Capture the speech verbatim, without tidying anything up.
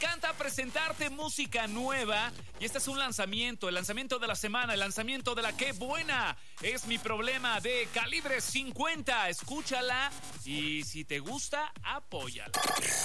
encanta presentarte música nueva y este es un lanzamiento, el lanzamiento de la semana, el lanzamiento de la Qué Buena. Es Mi Problema de Calibre cincuenta. Escúchala y si te gusta, apóyala.